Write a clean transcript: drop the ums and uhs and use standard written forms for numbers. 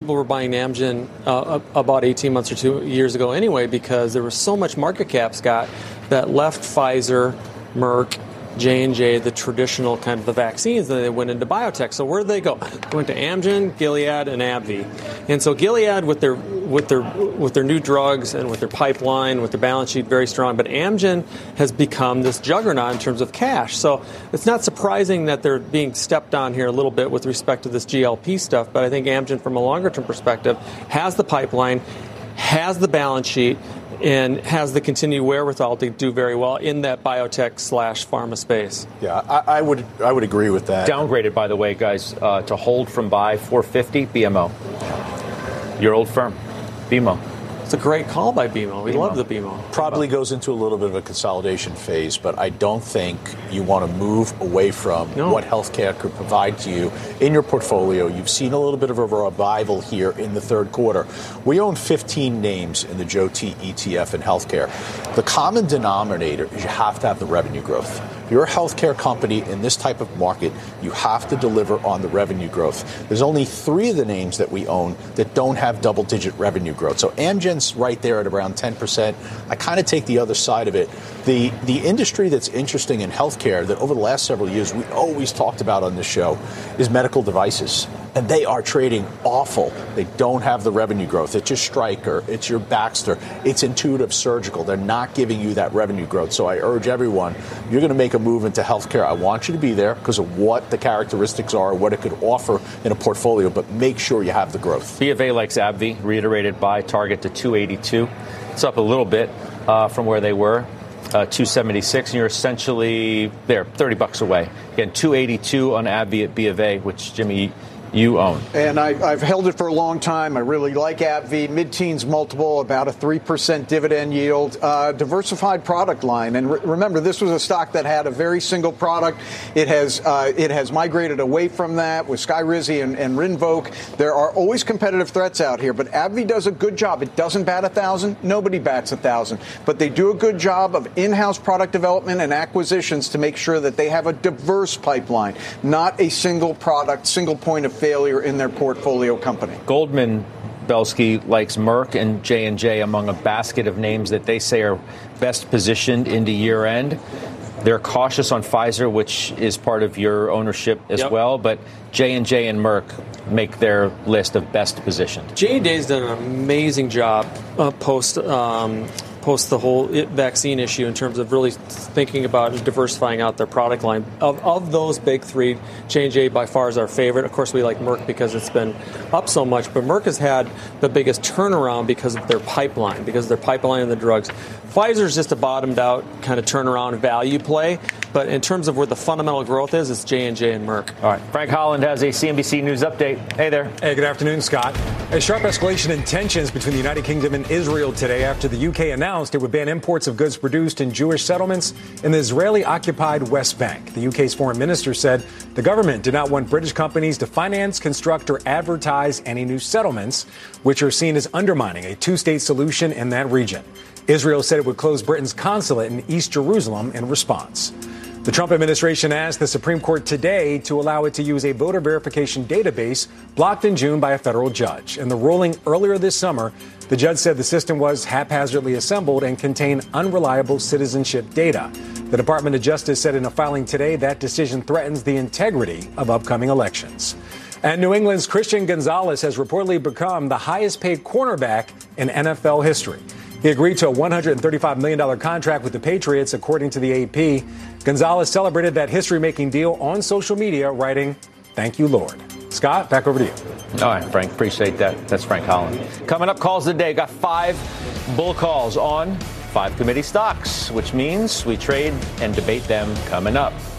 people were buying Amgen about 18 months or 2 years ago anyway, because there was so much market cap, Scott, that left Pfizer, Merck, J&J, the traditional kind of the vaccines, and they went into biotech. So where did they go? They went to Amgen, Gilead, and AbbVie. And so Gilead with their new drugs and with their pipeline, with their balance sheet very strong, but Amgen has become this juggernaut in terms of cash. So it's not surprising that they're being stepped on here a little bit with respect to this GLP stuff, but I think Amgen from a longer term perspective has the pipeline, has the balance sheet, and has the continued wherewithal to do very well in that biotech/pharma space. Yeah, I would agree with that. Downgraded, by the way, guys, to hold from buy 450 BMO. Your old firm, BMO. It's a great call by BMO. We love the BMO. Probably goes into a little bit of a consolidation phase, but I don't think you want to move away from what healthcare could provide to you in your portfolio. You've seen a little bit of a revival here in the third quarter. We own 15 names in the JOTI ETF in healthcare. The common denominator is you have to have the revenue growth. If you're a healthcare company in this type of market, you have to deliver on the revenue growth. There's only 3 of the names that we own that don't have double-digit revenue growth. So Amgen's right there at around 10%. I kind of take the other side of it. The industry that's interesting in healthcare that over the last several years we always talked about on this show is medical devices. And they are trading awful. They don't have the revenue growth. It's your Stryker. It's your Baxter. It's Intuitive Surgical. They're not giving you that revenue growth. So I urge everyone, you're going to make a move into healthcare. I want you to be there because of what the characteristics are, what it could offer in a portfolio, but make sure you have the growth. BofA likes AbbVie, reiterated buy target to 282. It's up a little bit from where they were. 276, and you're essentially there, $30 away. Again, 282 on AbbVie at BofA, which, Jimmy, you own. And I've held it for a long time. I really like AbbVie, mid-teens multiple, about a 3% dividend yield, diversified product line. And remember, this was a stock that had a very single product. It has migrated away from that with Skyrizi and Rinvoq. There are always competitive threats out here, but AbbVie does a good job. It doesn't bat 1,000. Nobody bats 1,000. But they do a good job of in-house product development and acquisitions to make sure that they have a diverse pipeline, not a single product, single point of failure in their portfolio company. Goldman, Belsky, likes Merck and J&J among a basket of names that they say are best positioned into year end. They're cautious on Pfizer, which is part of your ownership as well, but J&J and Merck make their list of best positioned. J&J's done an amazing job post the whole vaccine issue in terms of really thinking about diversifying out their product line. Of those big 3, J&J by far is our favorite. Of course, we like Merck because it's been up so much, but Merck has had the biggest turnaround because of their pipeline, and the drugs. Pfizer's just a bottomed out kind of turnaround value play, but in terms of where the fundamental growth is, it's J&J and Merck. All right. Frank Holland has a CNBC News update. Hey there. Hey, good afternoon, Scott. A sharp escalation in tensions between the United Kingdom and Israel today after the UK announced it would ban imports of goods produced in Jewish settlements in the Israeli-occupied West Bank. The UK's foreign minister said the government did not want British companies to finance, construct, or advertise any new settlements, which are seen as undermining a two-state solution in that region. Israel said it would close Britain's consulate in East Jerusalem in response. The Trump administration asked the Supreme Court today to allow it to use a voter verification database blocked in June by a federal judge. In the ruling earlier this summer, the judge said the system was haphazardly assembled and contained unreliable citizenship data. The Department of Justice said in a filing today that decision threatens the integrity of upcoming elections. And New England's Christian Gonzalez has reportedly become the highest paid cornerback in NFL history. He agreed to a $135 million contract with the Patriots, according to the AP. Gonzalez celebrated that history-making deal on social media, writing, "Thank you, Lord." Scott, back over to you. All right, Frank, appreciate that. That's Frank Holland. Coming up, calls of the day. Got 5 bull calls on 5 committee stocks, which means we trade and debate them coming up.